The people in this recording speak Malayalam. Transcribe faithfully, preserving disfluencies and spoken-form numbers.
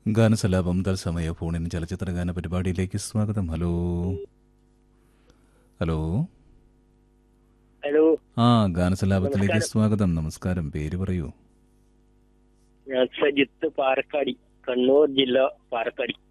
ഗാനസലാപം തത്സമയ ഫോണിൻ ചലച്ചിത്ര ഗാന പരിപാടിയിലേക്ക് സ്വാഗതം. ഹലോ ഹലോ ഹലോ, ആ ഗാനസലാപത്തിലേക്ക് നമസ്കാരം. സ്വാഗതം. നമസ്കാരം. പേര് പറയൂ. ഞാൻ സജിത്ത് പാറക്കാടി, കണ്ണൂർ ജില്ല പാറക്കാടി.